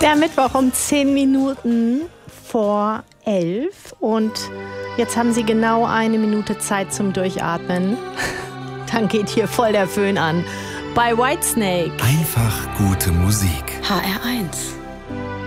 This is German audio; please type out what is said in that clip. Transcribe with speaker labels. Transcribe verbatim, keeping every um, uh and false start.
Speaker 1: Der Mittwoch um zehn Minuten vor elf und jetzt haben Sie genau eine Minute Zeit zum Durchatmen. Dann geht hier voll der Föhn an. Bei Whitesnake.
Speaker 2: Einfach gute Musik.
Speaker 3: H R eins.